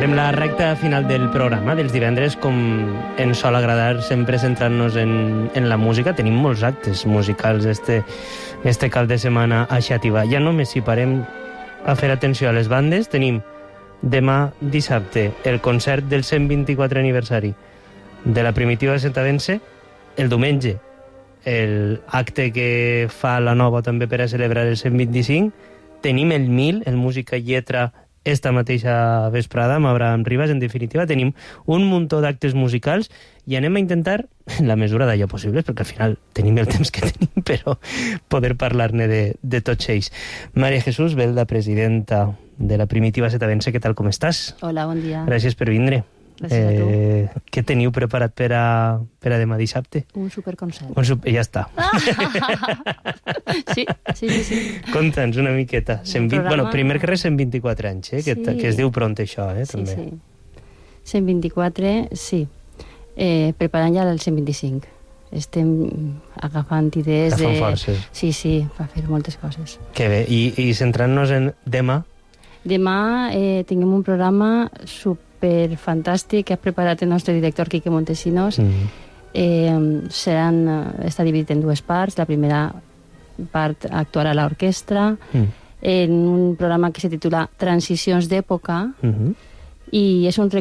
Arribarem a la recta final del programa dels divendres, com ens sol agradar sempre centrant-nos en la música. Tenim molts actes musicals este cap de setmana a Xàtiva. Ja només si parem a fer atenció a les bandes, tenim demà dissabte el concert del 124 aniversari de la Primitiva Setavense, el diumenge l'acte que fa la Nova també per a celebrar el 125, tenim el 1000, el Música i Lletra, esta mateixa vesprada amb Abraham Rivas. En definitiva, tenim un muntó d'actes musicals i anem a intentar, en la mesura d'allò possible, perquè al final tenim el temps que tenim, però poder parlar-ne de tots ells. Maria Jesús Belda, presidenta de la Primitiva Setavense, què tal, com estàs? Hola, bon dia. Gràcies per vindre. Gràcies a tu. Què teniu preparat per a demà dissabte? Un superconcert. Ja està. Sí. Conta'ns una miqueta. Bueno, primer que res 124 anys, que es diu pront això, també. Sí. 124, sí. Preparant ja el 125. Estem agafant idees Agafant forces. Sí, per fer moltes coses. Que bé. I centrant-nos en demà? Demà tinguem un programa superfantàstic que ha preparat el nostre director Quique Montesinos. Està dividit en dues parts. La primera part actuarà l'orquestra en un programa que se titula Transicions d'època, i és un